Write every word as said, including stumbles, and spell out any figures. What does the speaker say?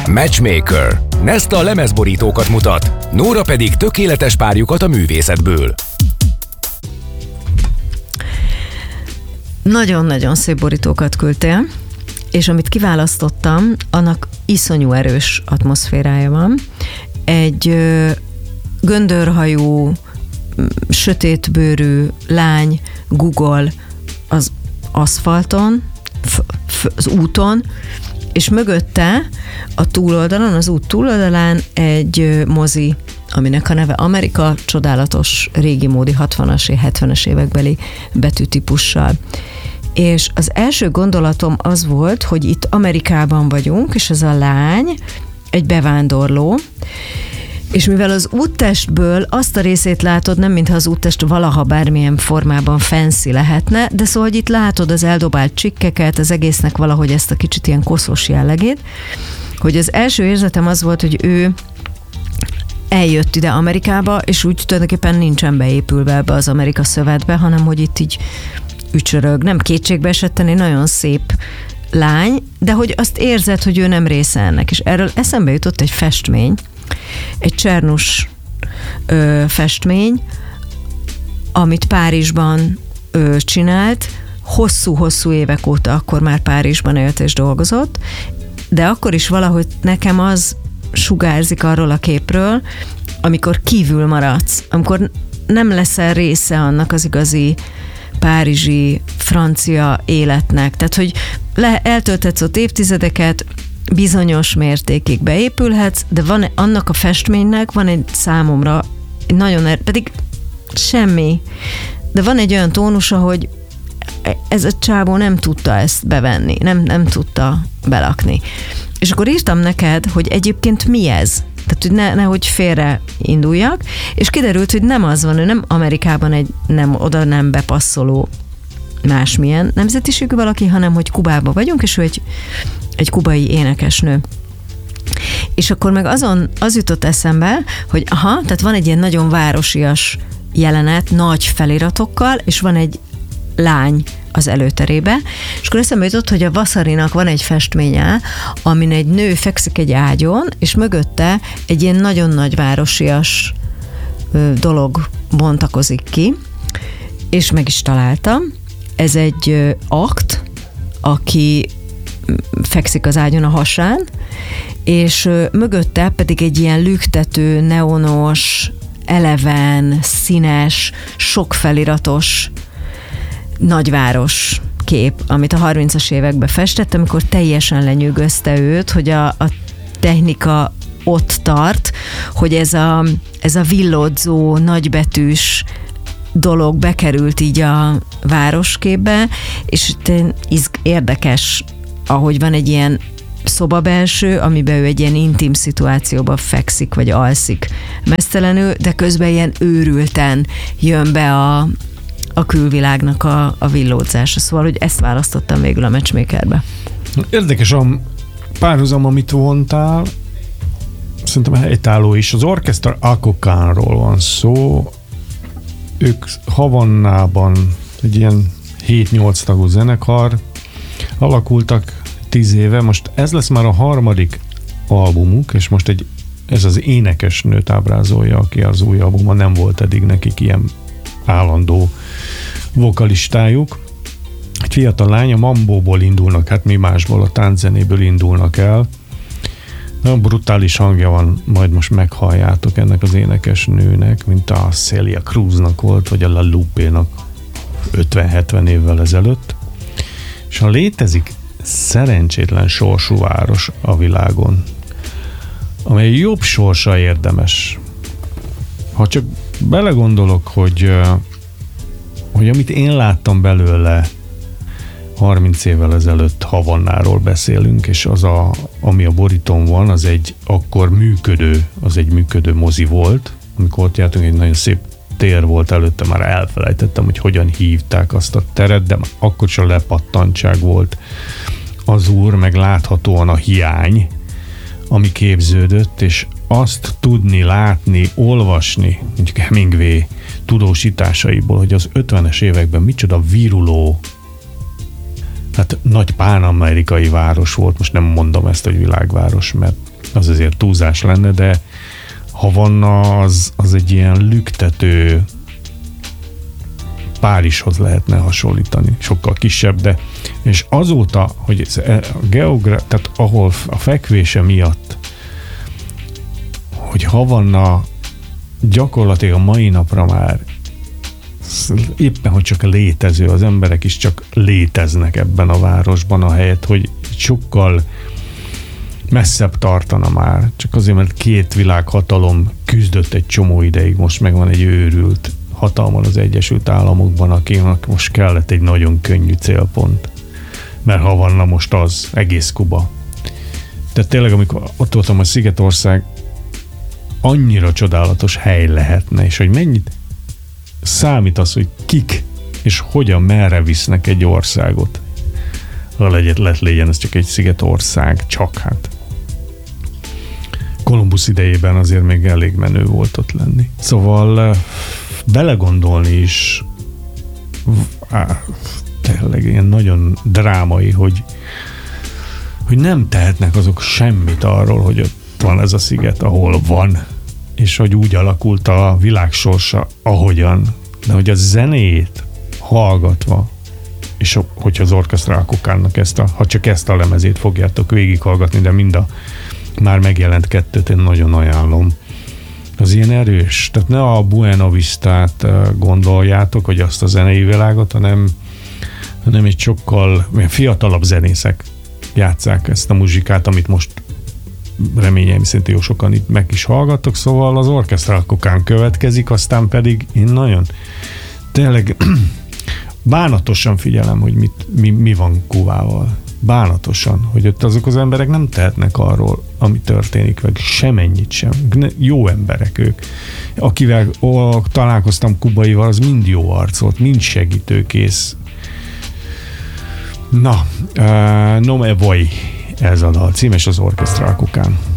Matchmaker. Nesta lemezborítókat mutat, Nóra pedig tökéletes párjukat a művészetből. Nagyon-nagyon szép borítókat küldtél, és amit kiválasztottam, annak iszonyú erős atmoszférája van. Egy ö, göndörhajú, sötétbőrű lány Google az aszfalton, f- f- az úton, és mögötte a túloldalon, az út túloldalán egy mozi, aminek a neve Amerika, csodálatos, régi módi hatvanas, hetvenes évekbeli betűtípussal. És az első gondolatom az volt, hogy itt Amerikában vagyunk, és ez a lány egy bevándorló, és mivel az úttestből azt a részét látod, nem mintha az úttest valaha bármilyen formában fancy lehetne, de szóval, hogy itt látod az eldobált csikkeket, az egésznek valahogy ezt a kicsit ilyen koszos jellegét, hogy az első érzetem az volt, hogy ő eljött ide Amerikába, és úgy tulajdonképpen nincsen beépülve ebbe az Amerika szövetbe, hanem hogy itt így ücsörög. Nem kétségbe esetten, egy nagyon szép lány, de hogy azt érzed, hogy ő nem része ennek. És erről eszembe jutott egy festmény, egy Csernus ö, festmény, amit Párizsban ö, csinált, hosszú-hosszú évek óta, akkor már Párizsban élt és dolgozott, de akkor is valahogy nekem az sugárzik arról a képről, amikor kívül maradsz, amikor nem leszel része annak az igazi párizsi, francia életnek. Tehát, hogy le, eltölthetsz ott évtizedeket, bizonyos mértékig beépülhetsz, de van annak a festménynek, van egy számomra egy nagyon, er, pedig semmi, de van egy olyan tónusa, hogy ez a csávó nem tudta ezt bevenni, nem, nem tudta belakni. És akkor írtam neked, hogy egyébként mi ez? Tehát, hogy ne, nehogy félre induljak, és kiderült, hogy nem az van, ő nem Amerikában egy nem, oda nem bepasszoló másmilyen nemzetiségű valaki, hanem hogy Kubában vagyunk, és ő egy, egy kubai énekesnő. És akkor meg azon az jutott eszembe, hogy aha, tehát van egy ilyen nagyon városias jelenet, nagy feliratokkal, és van egy lány az előterébe, és akkor eszembe jutott, hogy a Vasarinak van egy festménye, amin egy nő fekszik egy ágyon, és mögötte egy ilyen nagyon nagy városias dolog bontakozik ki, és meg is találtam. Ez egy akt, aki fekszik az ágyon a hasán, és mögötte pedig egy ilyen lüktető, neonos, eleven, színes, sok feliratos nagyváros kép, amit a harmincas években festett, amikor teljesen lenyűgözte őt, hogy a, a technika ott tart, hogy ez a, ez a villódzó, nagybetűs dolog bekerült így a városképbe, és érdekes, ahogy van egy ilyen szobabelső, amiben ő egy ilyen intim szituációban fekszik, vagy alszik meztelenül, de közben ilyen őrülten jön be a a külvilágnak a, a villódzása. Szóval, hogy ezt választottam végül a Matchmakerbe. Érdekes a párhuzam, amit vontál, szerintem helytálló is. Az Orchestra Akokánról van szó. Ők Havannában egy ilyen hét-nyolc tagú zenekar alakultak tíz éve. Most ez lesz már a harmadik albumuk, és most egy, ez az énekesnőt ábrázolja, aki az új albuma, nem volt eddig nekik ilyen állandó vokalistájuk. Egy fiatal lány, a mambóból indulnak, hát mi másból, a tánczenéből indulnak el. Nagyon brutális hangja van, majd most meghalljátok ennek az énekes nőnek, mint a Celia Cruznak volt, vagy a La Lupe-nak ötven-hetven évvel ezelőtt. És ha létezik szerencsétlen sorsú város a világon, amely jobb sorsa érdemes. Ha csak belegondolok, hogy, hogy amit én láttam belőle harminc évvel ezelőtt, Havannáról beszélünk, és az, a, ami a borítón van, az egy akkor működő, az egy működő mozi volt. Amikor ott jártunk, egy nagyon szép tér volt előtte, már elfelejtettem, hogy hogyan hívták azt a teret, de akkor sem lepattantság volt az úr, meg láthatóan a hiány, ami képződött, és azt tudni, látni, olvasni, mondjuk Hemingway tudósításaiból, hogy az ötvenes években micsoda viruló hát nagy pán-amerikai város volt, most nem mondom ezt, hogy világváros, mert az azért túlzás lenne, de Havanna az, az egy ilyen lüktető, Párizshoz lehetne hasonlítani, sokkal kisebb, de és azóta, hogy a geogra- tehát ahol a fekvése miatt, hogy Havanna gyakorlatilag a mai napra már éppen, hogy csak létező, az emberek is csak léteznek ebben a városban, ahelyett, hogy sokkal messzebb tartana már, csak azért, mert két világhatalom küzdött egy csomó ideig, most megvan egy őrült hatalman az Egyesült Államokban, akinek most kellett egy nagyon könnyű célpont. Mert Havanna most az, egész Kuba. Tehát tényleg, amikor ott voltam, a Szigetország annyira csodálatos hely lehetne, és hogy mennyit számít az, hogy kik és hogyan, merre visznek egy országot. Ha legyen, lett legyen, ez csak egy Szigetország, csak hát. Kolumbusz idejében azért még elég menő volt ott lenni. Szóval belegondolni is á, tényleg ilyen nagyon drámai, hogy, hogy nem tehetnek azok semmit arról, hogy ott van ez a sziget, ahol van, és hogy úgy alakult a világ sorsa, ahogyan, de hogy a zenét hallgatva, és hogyha az Orchestra Akokánnak ezt a, ha csak ezt a lemezét fogjátok végighallgatni, de mind a már megjelent kettőt, én nagyon ajánlom. Az ilyen erős. Tehát ne a Buena Vistát gondoljátok, hogy azt a zenei világot, hanem, hanem egy sokkal fiatalabb zenészek játsszák ezt a muzsikát, amit most reményeim szerint jó sokan itt meg is hallgattok, szóval az Orchestra Akokán következik, aztán pedig én nagyon tényleg bánatosan figyelem, hogy mit, mi, mi van Kubával. Bánatosan, hogy ott azok az emberek nem tehetnek arról, ami történik, meg semennyit sem. Jó emberek ők. Akivel ó, találkoztam kubaival, az mind jó arc volt, mind segítőkész. Na, uh, No Me Voy, ez a dal cím, és az Orchestra Akokán.